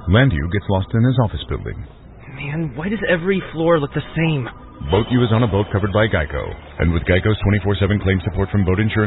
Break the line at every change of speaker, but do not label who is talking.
Landu gets lost in his office building.
Man, why does every floor look the same?
Boat U is on a boat covered by Geico. And with Geico's 24/7 claim support from boat insurance